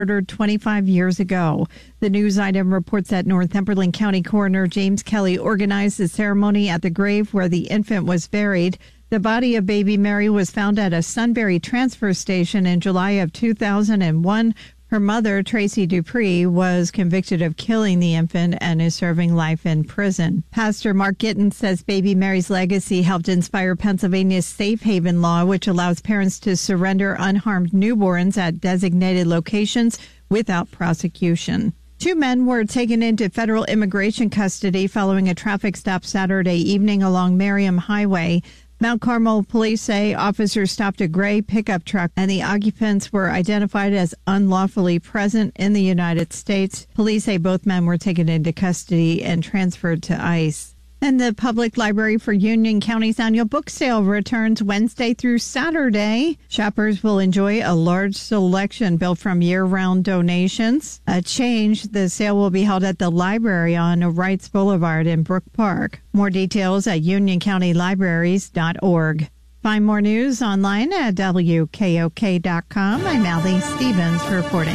murdered 25 years ago. The news item reports that Northumberland County Coroner James Kelly organized the ceremony at the grave where the infant was buried. The body of baby Mary was found at a Sunbury transfer station in July of 2001. Her mother, Tracy Dupree, was convicted of killing the infant and is serving life in prison. Pastor Mark Gittin says baby Mary's legacy helped inspire Pennsylvania's safe haven law, which allows parents to surrender unharmed newborns at designated locations without prosecution. 2 men were taken into federal immigration custody following a traffic stop Saturday evening along Merriam Highway. Mount Carmel police say officers stopped a gray pickup truck and the occupants were identified as unlawfully present in the United States. Police say both men were taken into custody and transferred to ICE. And the Public Library for Union County's annual book sale returns Wednesday through Saturday. Shoppers will enjoy a large selection built from year-round donations. A change, the sale will be held at the library on Wrights Boulevard in Brook Park. More details at unioncountylibraries.org. Find more news online at WKOK.com. I'm Allie Stevens reporting.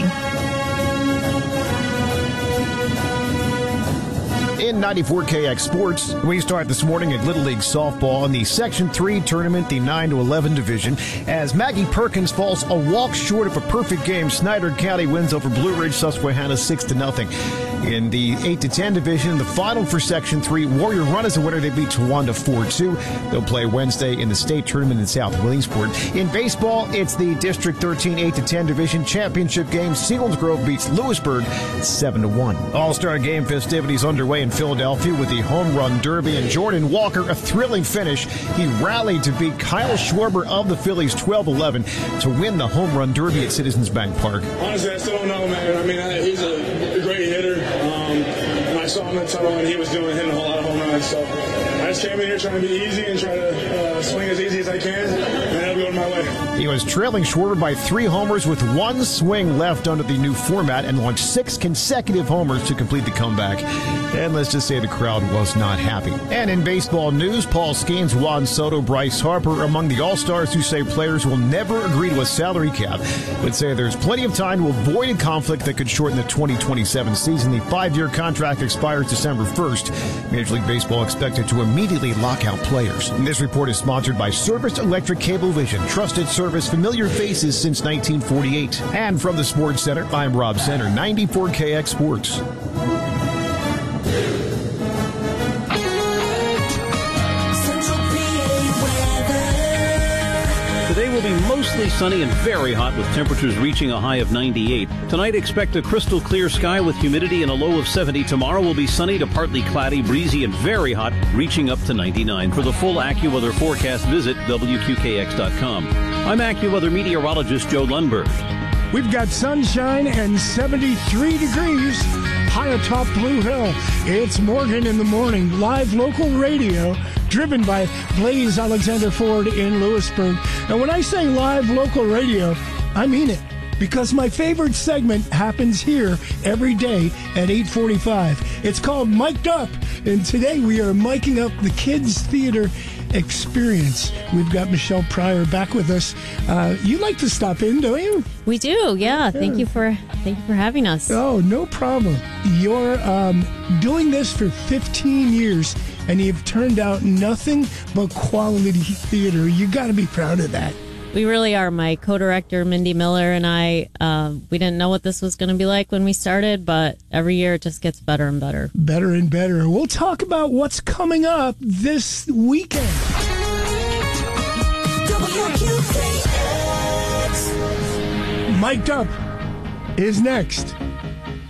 In 94KX Sports, we start this morning at Little League Softball in the Section 3 tournament, the 9-11 division, as Maggie Perkins falls a walk short of a perfect game. Snyder County wins over Blue Ridge Susquehanna 6-0. In the 8-10 division, in the final for Section 3, Warrior Run is a winner. They beat Towanda 4-2. They'll play Wednesday in the state tournament in South Williamsport. In baseball, it's the District 13 8-10 division championship game. Selinsgrove beats Lewisburg 7-1. All-Star Game festivities underway in Philadelphia with the Home Run Derby, and Jordan Walker, a thrilling finish. He rallied to beat Kyle Schwarber of the Phillies 12-11 to win the Home Run Derby at Citizens Bank Park. Honestly, I still don't know, man. I mean, he's a great hitter. And I saw him in the tunnel, and he was hitting a whole lot of home runs. So I just came in here trying to be easy and try to swing as easy as I can, and that'll be on my way. He was trailing Schwarber by 3 homers with 1 swing left under the new format and launched 6 consecutive homers to complete the comeback. And let's just say the crowd was not happy. And in baseball news, Paul Skeens, Juan Soto, Bryce Harper among the All-Stars who say players will never agree to a salary cap, but say there's plenty of time to avoid a conflict that could shorten the 2027 season. The 5-year contract expires December 1st. Major League Baseball expected to immediately lock out players. And this report is sponsored by Service Electric Cablevision. Trusted service, familiar faces since 1948. And from the Sports Center, I'm Rob Center, 94KX Sports. Today will be mostly sunny and very hot with temperatures reaching a high of 98. Tonight, expect a crystal clear sky with humidity and a low of 70. Tomorrow will be sunny to partly cloudy, breezy, and very hot, reaching up to 99. For the full AccuWeather forecast, visit WQKX.com. I'm AccuWeather meteorologist Joe Lundberg. We've got sunshine and 73 degrees high atop Blue Hill. It's Morgan in the Morning, live local radio, driven by Blaze Alexander Ford in Lewisburg. And when I say live local radio, I mean it, because my favorite segment happens here every day at 8:45. It's called Mic'd Up, and today we are miking up the Kids Theater Experience. We've got Michelle Pryor back with us. You like to stop in, don't you? We do, yeah. Thank you for having us. Oh, no problem. You're doing this for 15 years, and you've turned out nothing but quality theater. You got to be proud of that. We really are. My co-director, Mindy Miller, and I, we didn't know what this was going to be like when we started, but every year it just gets better and better. Better and better. We'll talk about what's coming up this weekend. Mic'd Up is next.